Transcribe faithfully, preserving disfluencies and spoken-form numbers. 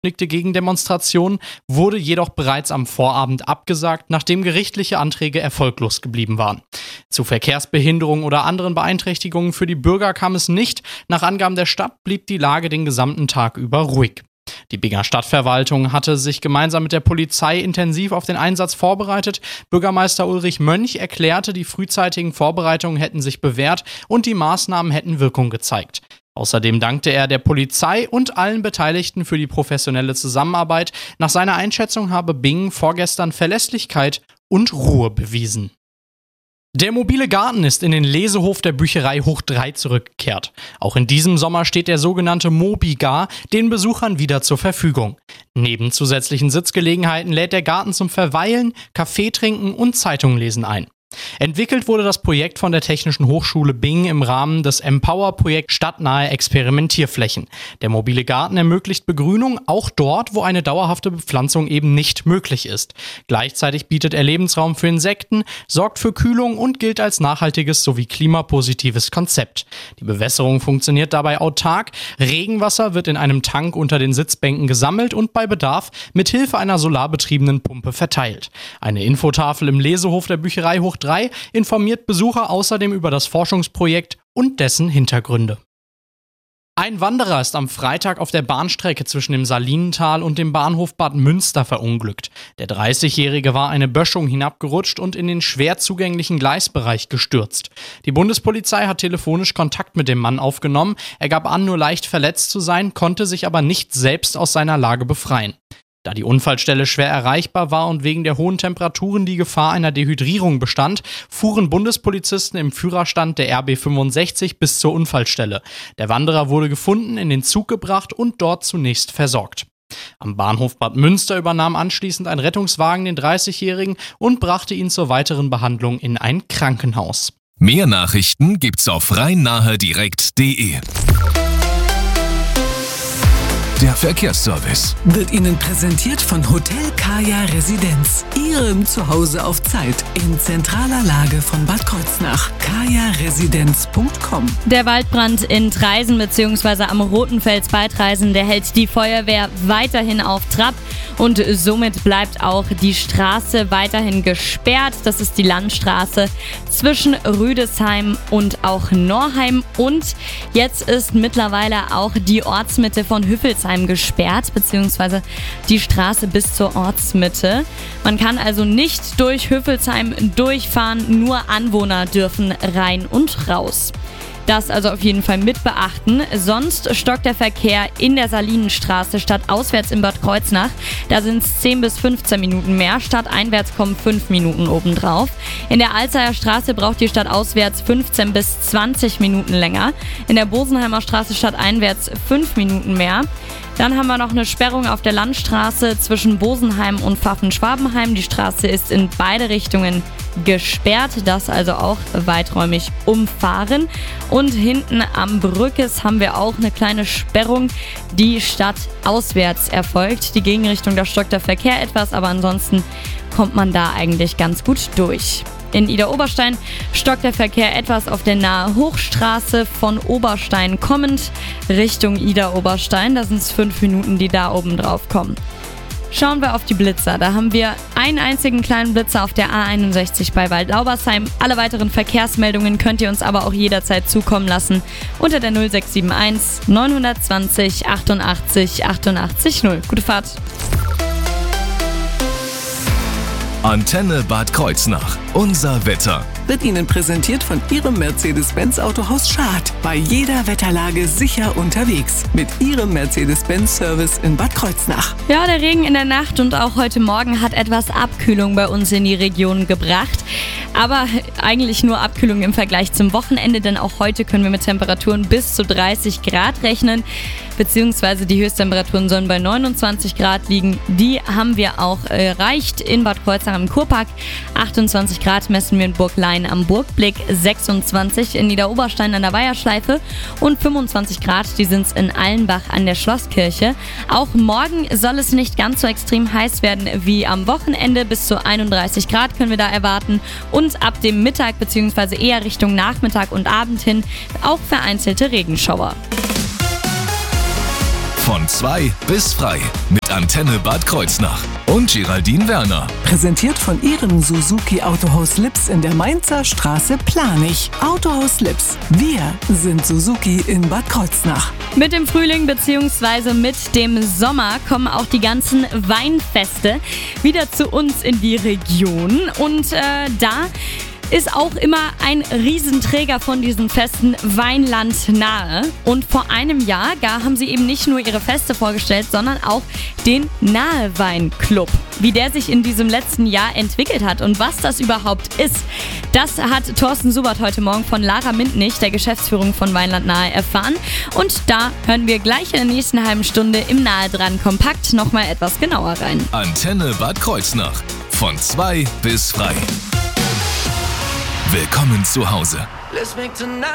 angekündigte Gegendemonstration wurde jedoch bereits am Vorabend abgesagt, nachdem gerichtliche Anträge erfolglos geblieben waren. Zu Verkehrsbehinderungen oder anderen Beeinträchtigungen für die Bürger kam es nicht. Nach Angaben der Stadt blieb die Lage den gesamten Tag über ruhig. Die Binger Stadtverwaltung hatte sich gemeinsam mit der Polizei intensiv auf den Einsatz vorbereitet. Bürgermeister Ulrich Mönch erklärte, die frühzeitigen Vorbereitungen hätten sich bewährt und die Maßnahmen hätten Wirkung gezeigt. Außerdem dankte er der Polizei und allen Beteiligten für die professionelle Zusammenarbeit. Nach seiner Einschätzung habe Bingen vorgestern Verlässlichkeit und Ruhe bewiesen. Der mobile Garten ist in den Lesehof der Bücherei Hoch drei zurückgekehrt. Auch in diesem Sommer steht der sogenannte Mobigar den Besuchern wieder zur Verfügung. Neben zusätzlichen Sitzgelegenheiten lädt der Garten zum Verweilen, Kaffee trinken und Zeitungen lesen ein. Entwickelt wurde das Projekt von der Technischen Hochschule Bingen im Rahmen des Empower-Projekts Stadtnahe Experimentierflächen. Der mobile Garten ermöglicht Begrünung auch dort, wo eine dauerhafte Bepflanzung eben nicht möglich ist. Gleichzeitig bietet er Lebensraum für Insekten, sorgt für Kühlung und gilt als nachhaltiges sowie klimapositives Konzept. Die Bewässerung funktioniert dabei autark. Regenwasser wird in einem Tank unter den Sitzbänken gesammelt und bei Bedarf mit Hilfe einer solarbetriebenen Pumpe verteilt. Eine Infotafel im Lesehof der Bücherei Hoch drei informiert Besucher außerdem über das Forschungsprojekt und dessen Hintergründe. Ein Wanderer ist am Freitag auf der Bahnstrecke zwischen dem Salinental und dem Bahnhof Bad Münster verunglückt. Der dreißigjährige war eine Böschung hinabgerutscht und in den schwer zugänglichen Gleisbereich gestürzt. Die Bundespolizei hat telefonisch Kontakt mit dem Mann aufgenommen. Er gab an, nur leicht verletzt zu sein, konnte sich aber nicht selbst aus seiner Lage befreien. Da die Unfallstelle schwer erreichbar war und wegen der hohen Temperaturen die Gefahr einer Dehydrierung bestand, fuhren Bundespolizisten im Führerstand der R B fünfundsechzig bis zur Unfallstelle. Der Wanderer wurde gefunden, in den Zug gebracht und dort zunächst versorgt. Am Bahnhof Bad Münster übernahm anschließend ein Rettungswagen den dreißigjährigen und brachte ihn zur weiteren Behandlung in ein Krankenhaus. Mehr Nachrichten gibt's auf rhein nahe direkt punkt de. Der Verkehrsservice wird Ihnen präsentiert von Hotel Kaya Residenz. Ihrem Zuhause auf Zeit in zentraler Lage von Bad Kreuznach. kaya residenz punkt com. Der Waldbrand in Traisen bzw. am Rotenfels bei Traisen, der hält die Feuerwehr weiterhin auf Trab und somit bleibt auch die Straße weiterhin gesperrt. Das ist die Landstraße zwischen Rüdesheim und auch Norheim und jetzt ist mittlerweile auch die Ortsmitte von Hüffelsheim gesperrt, beziehungsweise die Straße bis zur Ortsmitte. Man kann also nicht durch Hüffelsheim durchfahren, nur Anwohner dürfen rein und raus. Das also auf jeden Fall mit beachten. Sonst stockt der Verkehr in der Salinenstraße stadtauswärts in Bad Kreuznach. Da sind es zehn bis fünfzehn Minuten mehr. Stadteinwärts kommen fünf Minuten obendrauf. In der Alzheimer Straße braucht die stadtauswärts fünfzehn bis zwanzig Minuten länger. In der Bosenheimer Straße stadteinwärts fünf Minuten mehr. Dann haben wir noch eine Sperrung auf der Landstraße zwischen Bosenheim und Pfaffen-Schwabenheim. Die Straße ist in beide Richtungen gesperrt, das also auch weiträumig umfahren. Und hinten am Brückes haben wir auch eine kleine Sperrung, die stadtauswärts erfolgt. Die Gegenrichtung, da stockt der Verkehr etwas, aber ansonsten kommt man da eigentlich ganz gut durch. In Idar-Oberstein stockt der Verkehr etwas auf der Nahe Hochstraße von Oberstein kommend Richtung Idar-Oberstein. Da sind es fünf Minuten, die da oben drauf kommen. Schauen wir auf die Blitzer. Da haben wir einen einzigen kleinen Blitzer auf der A einundsechzig bei Waldlaubersheim. Alle weiteren Verkehrsmeldungen könnt ihr uns aber auch jederzeit zukommen lassen unter der null sechs sieben eins neun zwei null achtundachtzig achtundachtzig null. Gute Fahrt! Antenne Bad Kreuznach. Unser Wetter wird Ihnen präsentiert von Ihrem Mercedes-Benz Autohaus Schad. Bei jeder Wetterlage sicher unterwegs. Mit Ihrem Mercedes-Benz-Service in Bad Kreuznach. Ja, der Regen in der Nacht und auch heute Morgen hat etwas Abkühlung bei uns in die Region gebracht. Aber eigentlich nur Abkühlung im Vergleich zum Wochenende, denn auch heute können wir mit Temperaturen bis zu dreißig Grad rechnen. Beziehungsweise die Höchsttemperaturen sollen bei neunundzwanzig Grad liegen. Die haben wir auch erreicht in Bad Kreuznach im Kurpark. achtundzwanzig Grad messen wir in Burglein am Burgblick, sechsundzwanzig in Niederoberstein an der Weiherschleife und fünfundzwanzig Grad, die sind es in Allenbach an der Schlosskirche. Auch morgen soll es nicht ganz so extrem heiß werden wie am Wochenende. Bis zu einunddreißig Grad können wir da erwarten und ab dem Mittag bzw. eher Richtung Nachmittag und Abend hin auch vereinzelte Regenschauer. Von zwei bis frei mit Antenne Bad Kreuznach und Geraldine Werner. Präsentiert von Ihrem Suzuki Autohaus Lips in der Mainzer Straße Planich. Autohaus Lips. Wir sind Suzuki in Bad Kreuznach. Mit dem Frühling bzw. mit dem Sommer kommen auch die ganzen Weinfeste wieder zu uns in die Region. Und äh, da ist auch immer ein Riesenträger von diesen Festen Weinland nahe. Und vor einem Jahr gar haben sie eben nicht nur ihre Feste vorgestellt, sondern auch den Nahe Wein Club. Wie der sich in diesem letzten Jahr entwickelt hat und was das überhaupt ist, das hat Thorsten Subert heute Morgen von Lara Mintnich, der Geschäftsführung von Weinland Nahe, erfahren. Und da hören wir gleich in der nächsten halben Stunde im Nahe dran kompakt nochmal etwas genauer rein. Antenne Bad Kreuznach. Von zwei bis frei. Willkommen zu Hause.